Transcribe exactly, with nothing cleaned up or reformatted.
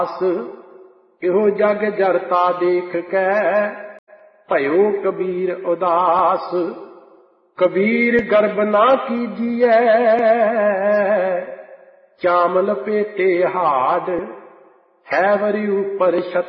ਇਹੋ ਜਗ ਜਰਤਾ ਦੇਖ ਕੇ ਭਇਓ ਕਬੀਰ ਉਦਾਸ। ਕਬੀਰ ਗਰਬ ਨਾ ਕੀਜੀਐ ਚਾਮ ਲਪੇਟੇ ਹਾਡ, ਹੈ ਵਰੀ ਉਪਰ ਛਤਰ